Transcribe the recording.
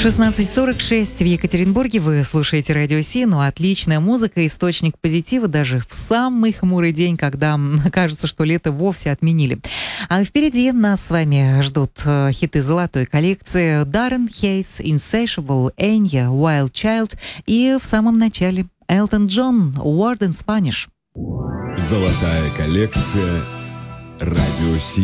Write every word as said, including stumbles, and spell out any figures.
шестнадцать сорок шесть в Екатеринбурге. Вы слушаете Радио Си. Ну, отличная музыка, источник позитива даже в самый хмурый день, когда кажется, что лето вовсе отменили. А впереди нас с вами ждут хиты золотой коллекции: Даррен Хейс, Insatiable, Enya, Wild Child и в самом начале Элтон Джон, Word in Spanish. Золотая коллекция Радио Си.